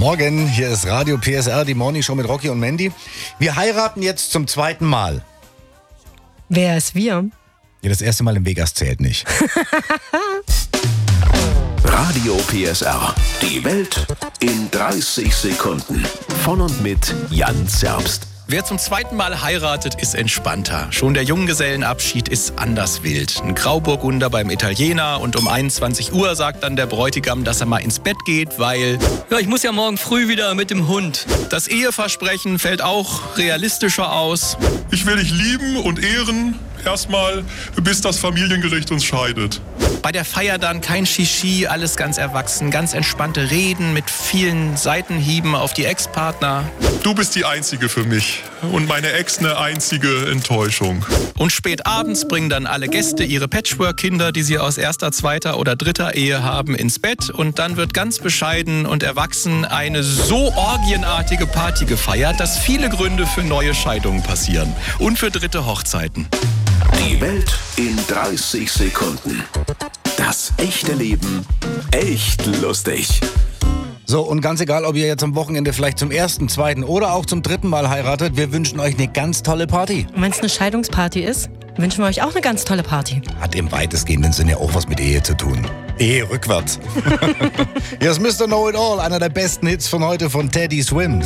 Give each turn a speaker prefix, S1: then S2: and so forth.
S1: Morgen, hier ist Radio PSR, die Morning Show mit Rocky und Mandy. Wir heiraten jetzt zum zweiten Mal.
S2: Wer ist wir?
S1: Ja, das erste Mal in Vegas zählt nicht.
S3: Radio PSR. Die Welt in 30 Sekunden. Von und mit Jan Zerbst.
S4: Wer zum zweiten Mal heiratet, ist entspannter. Schon der Junggesellenabschied ist anders wild. Ein Grauburgunder beim Italiener und um 21 Uhr sagt dann der Bräutigam, dass er mal ins Bett geht, weil...
S5: Ja, ich muss ja morgen früh wieder mit dem Hund.
S4: Das Eheversprechen fällt auch realistischer aus.
S6: Ich will dich lieben und ehren, erstmal, bis das Familiengericht uns scheidet.
S4: Bei der Feier dann kein Shishi, alles ganz erwachsen, ganz entspannte Reden mit vielen Seitenhieben auf die Ex-Partner.
S6: Du bist die Einzige für mich und meine Ex eine einzige Enttäuschung.
S4: Und spät abends bringen dann alle Gäste ihre Patchwork-Kinder, die sie aus erster, zweiter oder dritter Ehe haben, ins Bett. Und dann wird ganz bescheiden und erwachsen eine so orgienartige Party gefeiert, dass viele Gründe für neue Scheidungen passieren. Und für dritte Hochzeiten.
S3: Die Welt in 30 Sekunden. Das echte Leben echt lustig.
S1: So, und ganz egal, ob ihr jetzt am Wochenende vielleicht zum ersten, zweiten oder auch zum dritten Mal heiratet, wir wünschen euch eine ganz tolle Party.
S2: Und wenn es eine Scheidungsparty ist, wünschen wir euch auch eine ganz tolle Party.
S1: Hat im weitestgehenden Sinne auch was mit Ehe zu tun. Ehe rückwärts. Hier ist Mr. Know It All, einer der besten Hits von heute von Teddy Swims.